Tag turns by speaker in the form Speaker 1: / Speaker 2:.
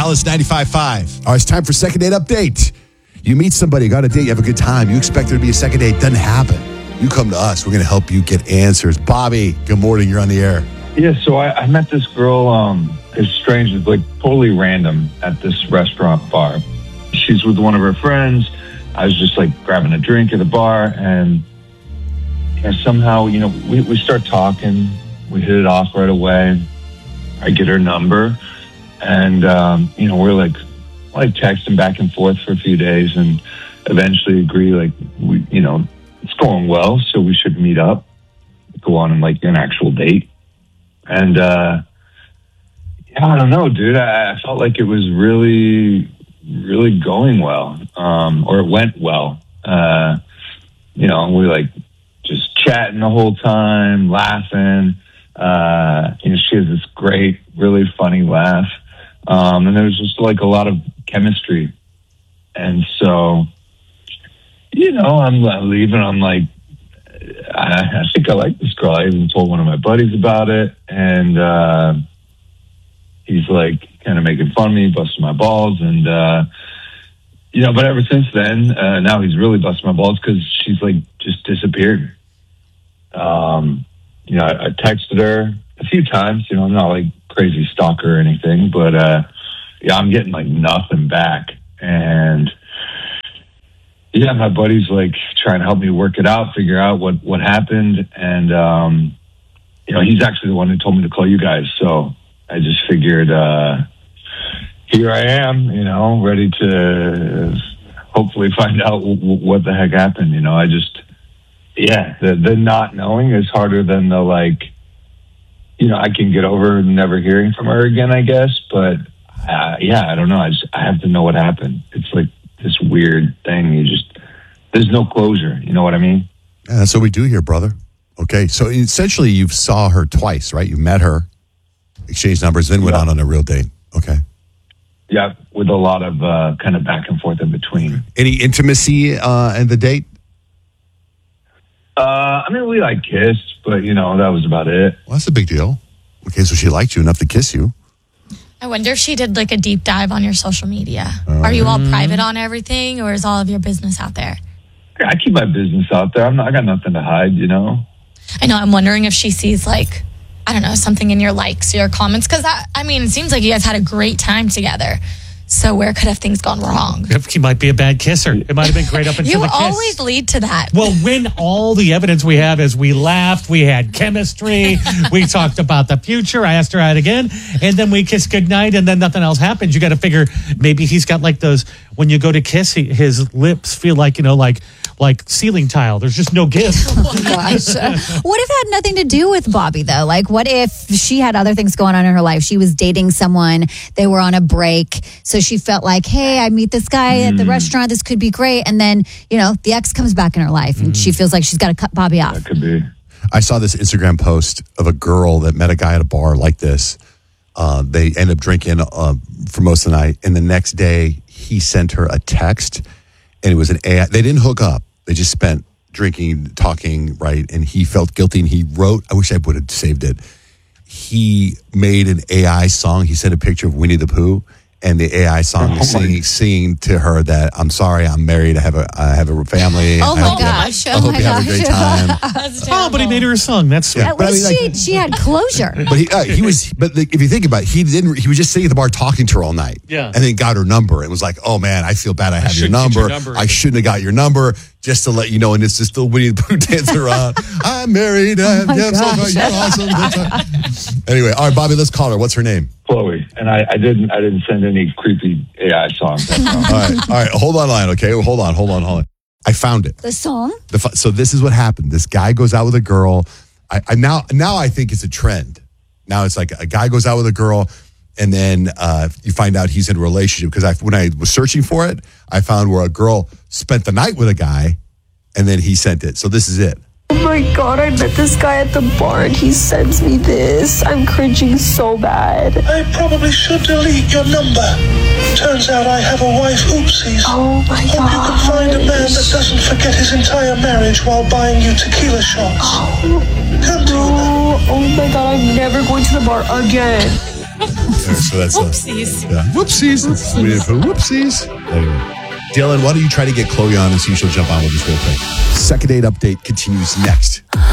Speaker 1: Alice 95.5.
Speaker 2: All right, it's time for second date update. You meet somebody, you got a date, you have a good time. You expect there to be a second date, doesn't happen. You come to us. We're going to help you get answers. Bobby, good morning. You're on the air.
Speaker 3: Yeah, so I met this girl, it's strange, it's like totally random at this restaurant bar. She's with one of her friends. I was just like grabbing a drink at the bar, and somehow, we start talking. We hit it off right away. I get her number, and, we're like texting back and forth for a few days, and eventually agree, it's going well, so we should meet up, go on and like an actual date. And, I don't know, dude. I felt like it was really, really going well, or it went well. We like just chatting the whole time, laughing. She has this great, really funny laugh. And there was just like a lot of chemistry. And so, I'm leaving. I'm like, I think I like this girl. I even told one of my buddies about it. And he's like kind of making fun of me, busting my balls. And, but ever since then, now he's really busting my balls because she's like just disappeared. I texted her a few times. I'm not like crazy stalker or anything, but I'm getting like nothing back. And my buddy's like trying to help me work it out, figure out what happened. And, he's actually the one who told me to call you guys. So I just figured, here I am, ready to hopefully find out what the heck happened. The not knowing is harder than the I can get over never hearing from her again, I guess. But I don't know. I have to know what happened. It's like this weird thing. There's no closure. You know what I mean?
Speaker 2: Yeah, that's what we do here, brother. Okay, so essentially you saw her twice, right? You met her, exchanged numbers, then went on a real date. Okay.
Speaker 3: Yeah, with a lot of kind of back and forth in between.
Speaker 2: Any intimacy in the date?
Speaker 3: We kissed, but that was about it.
Speaker 2: Well, that's a big deal. Okay, so she liked you enough to kiss you.
Speaker 4: I wonder if she did like a deep dive on your social media. Are you all private on everything, or is all of your business out there?
Speaker 3: I keep my business out there. I got nothing to hide,
Speaker 4: I know. I'm wondering if she sees something in your likes or your comments, because it seems like you guys had a great time together. So where could have things gone wrong?
Speaker 5: He might be a bad kisser. It might have been great up until the kiss.
Speaker 4: You always lead to that.
Speaker 5: Well, when all the evidence we have is we laughed, we had chemistry, we talked about the future, I asked her out again, and then we kissed goodnight, and then nothing else happens. You got to figure maybe he's got like those, when you go to kiss, his lips feel like, like ceiling tile. There's just no give.
Speaker 6: Oh, gosh. What if it had nothing to do with Bobby, though? Like, what if she had other things going on in her life? She was dating someone. They were on a break. So she felt like, hey, I meet this guy at the restaurant. This could be great. And then, the ex comes back in her life and she feels like she's got to cut Bobby off.
Speaker 3: That could be.
Speaker 2: I saw this Instagram post of a girl that met a guy at a bar like this. They end up drinking for most of the night. And the next day, he sent her a text. And it was an AI. They didn't hook up. They just spent drinking, talking, right? And he felt guilty, and he wrote, I wish I would have saved it. He made an AI song. He sent a picture of Winnie the Pooh, and the AI song is singing to her that, I'm sorry, I'm married, I have a family.
Speaker 6: Oh my gosh.
Speaker 2: I hope you have a great time.
Speaker 5: But he made her a song. That's sweet.
Speaker 6: At least she had closure.
Speaker 2: But he was. But if you think about it, he was just sitting at the bar talking to her all night.
Speaker 5: Yeah.
Speaker 2: And then got her number and was like, "Oh man, I feel bad. I have your number. I shouldn't have got your number. Just to let you know." And it's just the Winnie the Pooh dancing around. I'm married. You're awesome. Anyway, all right, Bobby, let's call her. What's her name?
Speaker 3: Chloe. And I didn't send any creepy AI songs.
Speaker 2: All right. Hold on line, okay? Hold on. I found it.
Speaker 6: The song?
Speaker 2: So this is what happened. This guy goes out with a girl. Now I think it's a trend. Now it's like a guy goes out with a girl, and then you find out he's in a relationship. Because when I was searching for it, I found where a girl spent the night with a guy, and then he sent it. So this is it.
Speaker 7: Oh my God, I met this guy at the bar and he sends me this. I'm cringing so bad.
Speaker 8: I probably should delete your number. Turns out I have a wife, oopsies.
Speaker 7: Oh my God.
Speaker 8: Hope you can find a man that doesn't forget his entire marriage while buying you tequila shots.
Speaker 7: Oh my God, I'm never going to the bar again.
Speaker 2: there. So that's
Speaker 4: Whoopsies.
Speaker 2: Whoopsies. That's the way to put whoopsies. Anyway. Dylan, why don't you try to get Chloe on and see if she'll jump on with us real quick? Second date update continues next.